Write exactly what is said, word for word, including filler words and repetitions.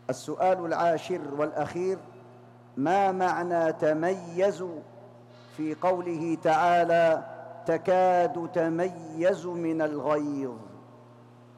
السؤال العاشر والأخير: ما معنى تميزوا في قوله تعالى تكاد تميز من الغيظ؟